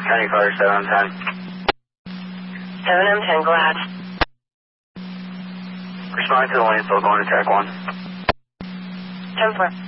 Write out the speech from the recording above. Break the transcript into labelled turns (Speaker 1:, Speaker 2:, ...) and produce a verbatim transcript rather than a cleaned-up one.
Speaker 1: County Fire seven M ten.
Speaker 2: seven M ten, glad.
Speaker 1: Respond to the landfill, going to track one.
Speaker 2: ten four.